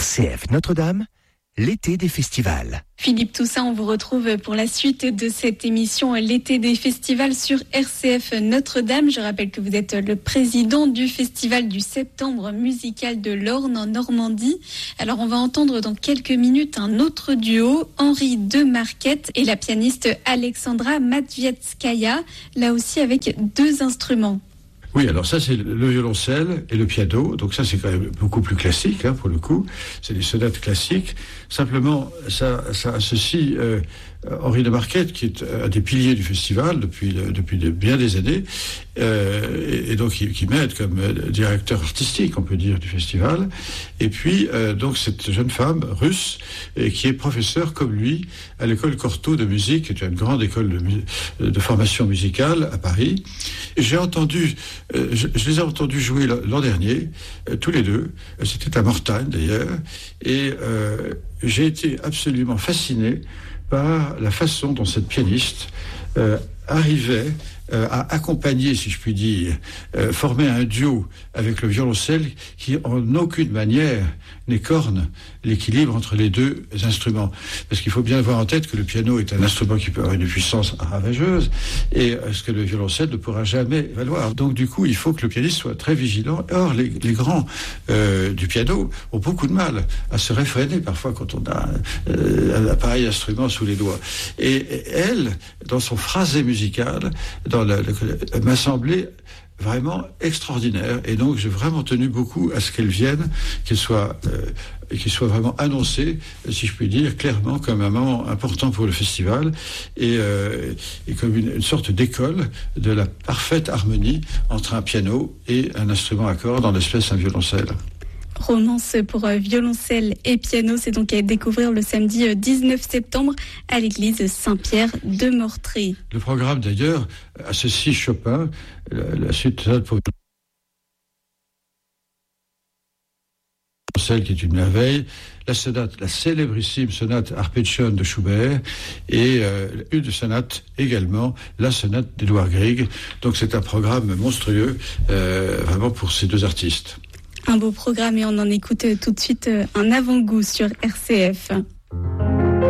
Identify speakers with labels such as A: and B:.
A: RCF Notre-Dame, l'été des festivals.
B: Philippe Toussaint, on vous retrouve pour la suite de cette émission L'été des festivals sur RCF Notre-Dame. Je rappelle que vous êtes le président du festival du Septembre musical de l'Orne en Normandie. Alors on va entendre dans quelques minutes un autre duo, Henri de Marquette et la pianiste Alexandra Matvietskaya, là aussi avec deux instruments.
C: Oui, alors ça c'est le violoncelle et le piano, donc ça c'est quand même beaucoup plus classique pour le coup, c'est des sonates classiques. Simplement, ça associe Henri de Marquette, qui est un des piliers du festival depuis bien des années, et donc qui m'aide comme directeur artistique, on peut dire, du festival. Et puis donc cette jeune femme russe qui est professeure comme lui à l'école Cortot de musique, qui est une grande école de formation musicale à Paris. Et je les ai entendus jouer l'an dernier, tous les deux. C'était à Mortagne d'ailleurs, et j'ai été absolument fasciné par la façon dont cette pianiste arrivait à accompagner, si je puis dire, former un duo avec le violoncelle qui en aucune manière n'écorne l'équilibre entre les deux instruments. Parce qu'il faut bien avoir en tête que le piano est un instrument qui peut avoir une puissance ravageuse et ce que le violoncelle ne pourra jamais valoir. Donc du coup, il faut que le pianiste soit très vigilant. Or, les grands du piano ont beaucoup de mal à se réfréner parfois quand on a un pareil instrument sous les doigts. Et elle, dans son phrasé musical, m'a semblé vraiment extraordinaire, et donc j'ai vraiment tenu beaucoup à ce qu'elle vienne, qu'elle soit vraiment annoncée, si je puis dire, clairement comme un moment important pour le festival, et comme une sorte d'école de la parfaite harmonie entre un piano et un instrument à cordes, en l'espèce un violoncelle.
B: Romance pour violoncelle et piano, c'est donc à découvrir le samedi 19 septembre à l'église Saint-Pierre de Mortré.
C: Le programme d'ailleurs associe Chopin, la suite pour violoncelle qui est une merveille, la célébrissime sonate Arpeggione de Schubert et une sonate également, la sonate d'Édouard Grieg. Donc c'est un programme monstrueux vraiment pour ces deux artistes.
B: Un beau programme, et on en écoute tout de suite un avant-goût sur RCF.